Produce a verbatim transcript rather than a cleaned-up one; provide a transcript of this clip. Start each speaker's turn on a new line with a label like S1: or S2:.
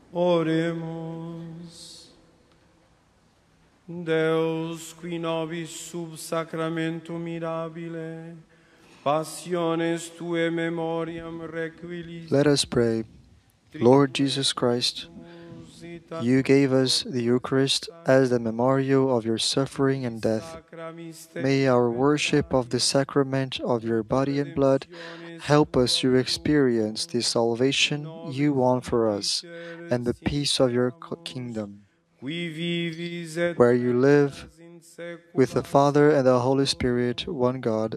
S1: Oremos. Deus, qui nobis sub sacramentum mirabile, passiones Tuae memoriam requilis,
S2: Let us pray. Lord Jesus Christ, you gave us the Eucharist as the memorial of your suffering and death. May our worship of the sacrament of your body and blood help us to experience the salvation you won for us and the peace of your kingdom, where you live with the Father and the Holy Spirit, one God,